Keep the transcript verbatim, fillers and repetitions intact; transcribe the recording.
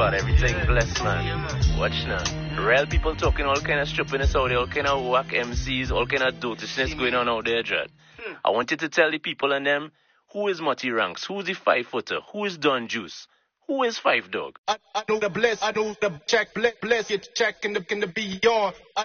Boulevard, everything blessed, man. Watch now. Real people talking all kind of stupidness out there, all kind of whack M Cs, all kind of dotishness going on out there, Dread. I want you to tell the people and them, who is Mutty Ranks? Who's the five footer? Who is Don Juice? Who is Five Dog? I, I know the bless, I know the check, bless, bless, you check in the, in the beyond. I